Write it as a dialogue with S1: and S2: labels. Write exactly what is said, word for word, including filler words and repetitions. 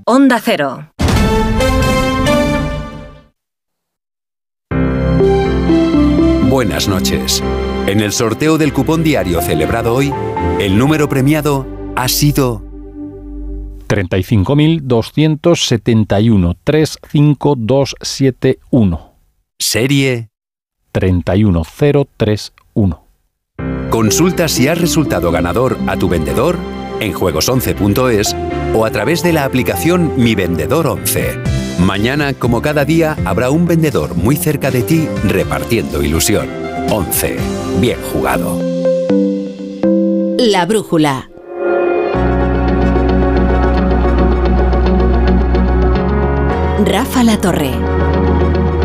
S1: Onda Cero.
S2: Buenas noches. En el sorteo del cupón diario celebrado hoy, el número premiado ha sido
S3: treinta y cinco mil doscientos setenta y uno, tres cinco dos siete uno.
S2: Serie
S3: treinta y uno mil treinta y uno.
S2: Consulta si has resultado ganador a tu vendedor en juegos once punto es o a través de la aplicación Mi Vendedor once. Mañana, como cada día, habrá un vendedor muy cerca de ti repartiendo ilusión. once. Bien jugado.
S4: La brújula. Rafa La Torre.